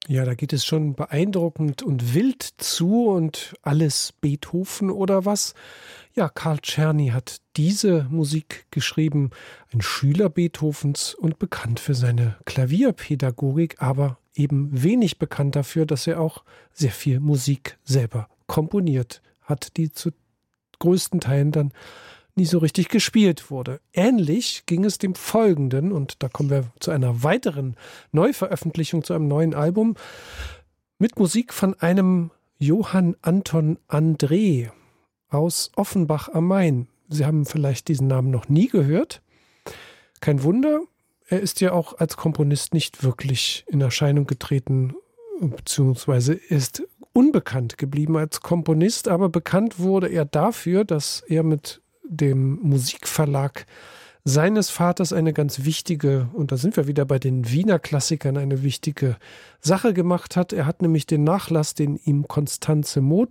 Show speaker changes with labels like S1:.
S1: Ja, da geht es schon beeindruckend und wild zu und alles Beethoven oder was? Ja, Karl Czerny hat diese Musik geschrieben, ein Schüler Beethovens und bekannt für seine Klavierpädagogik, aber eben wenig bekannt dafür, dass er auch sehr viel Musik selber komponiert hat, die zu größten Teilen dann nie so richtig gespielt wurde. Ähnlich ging es dem Folgenden, und da kommen wir zu einer weiteren Neuveröffentlichung, zu einem neuen Album, mit Musik von einem Johann Anton André aus Offenbach am Main. Sie haben vielleicht diesen Namen noch nie gehört. Kein Wunder, er ist ja auch als Komponist nicht wirklich in Erscheinung getreten, beziehungsweise ist unbekannt geblieben als Komponist, aber bekannt wurde er dafür, dass er mit dem Musikverlag seines Vaters eine ganz wichtige, und da sind wir wieder bei den Wiener Klassikern, eine wichtige Sache gemacht hat. Er hat nämlich den Nachlass, den ihm Constanze Moth